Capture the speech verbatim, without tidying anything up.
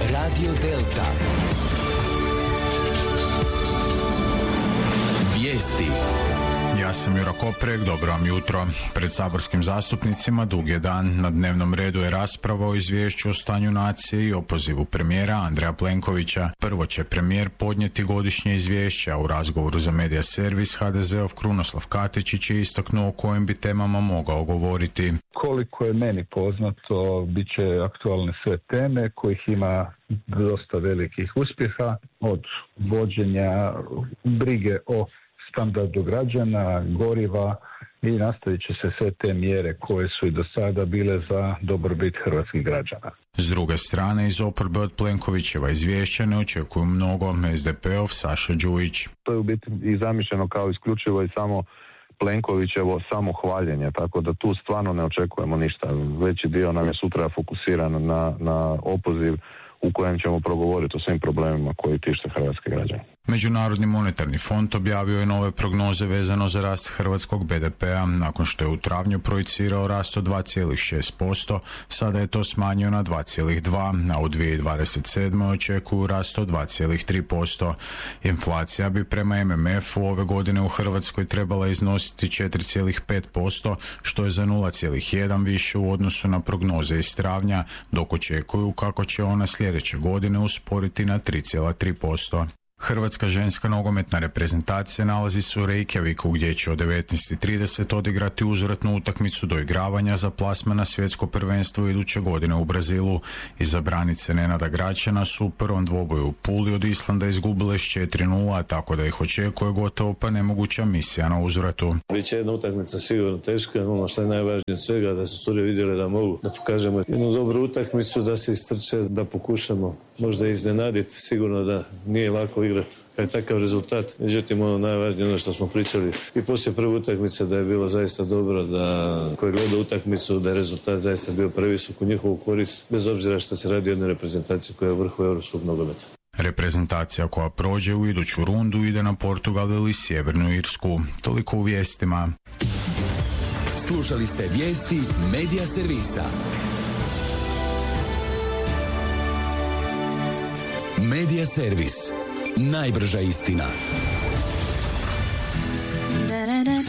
Radio Delta. Vijesti. Ja sam Juro Koprek, dobro vam jutro. Pred saborskim zastupnicima dug je dan. Na dnevnom redu je rasprava o izvješću o stanju nacije i opozivu premijera Andreja Plenkovića. Prvo će premijer podnijeti godišnje izvješće, a u razgovoru za Medija servis ha de zeov Krunoslav Katičić je istaknuo o kojim bi temama mogao govoriti. Koliko je meni poznato, bit će aktualne sve teme kojih ima dosta velikih uspjeha, od vođenja brige o standardu građana, goriva, i nastavit će se sve te mjere koje su i do sada bile za dobrobit hrvatskih građana. S druge strane, iz oporbe od Plenkovićeva izvješća ne očekuju mnogo. es de pe ov Saša Đujić. To je u biti i zamišljeno kao isključivo i samo Plenkovićevo samohvaljenje, tako da tu stvarno ne očekujemo ništa. Veći dio nam je sutra fokusiran na, na opoziv u kojem ćemo progovoriti o svim problemima koji tište hrvatske građane. Međunarodni monetarni fond objavio je nove prognoze vezano za rast hrvatskog be de pea. Nakon što je u travnju projicirao rast od dva zarez šest posto, sada je to smanjio na dva zarez dva, a u dvije tisuće dvadeset sedme. očekuju rast od dva zarez tri posto. Inflacija bi prema em em efu ove godine u Hrvatskoj trebala iznositi četiri zarez pet posto, što je za nula zarez jedan više u odnosu na prognoze iz travnja, dok očekuju kako će ona sljedeće godine usporiti na tri zarez tri posto. Hrvatska ženska nogometna reprezentacija nalazi se u Reykjaviku, gdje će od devetnaest i trideset odigrati uzvratnu utakmicu doigravanja za plasman na svjetsko prvenstvo iduće godine u Brazilu. Izabranice Nenada Gračana su u prvom dvoboju u Puli od Islanda izgubile s četiri nula, tako da ih očekuje gotovo pa nemoguća misija na uzvratu. Biće jedna utakmica sigurno teška, ono što je najvažnije od svega, da su cure vidjeli da mogu da pokažemo jednu dobru utakmicu, da se istrče, da pokušamo možda iznenaditi. Sigurno da nije lako igrati kad je takav rezultat. Međutim, ono najvažnije, ono što smo pričali i poslije prve utakmice, da je bilo zaista dobro, da koji gleda utakmicu, da je rezultat zaista bio previsok u njihovu korist, bez obzira što se radi o jednoj reprezentaciji koja je u vrhu europskog nogometa. Reprezentacija koja prođe u iduću rundu ide na Portugal ili Sjevernu Irsku. Toliko u vijestima. Slušali ste vijesti Medija servisa. Medija servis. Najbrža istina.